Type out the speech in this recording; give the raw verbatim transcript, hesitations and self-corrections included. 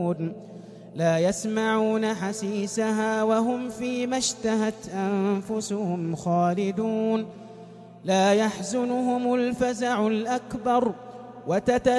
لا يسمعون حسيسها وهم فيما اشتهت أنفسهم خالدون لا يحزنهم الفزع الأكبر وتتبع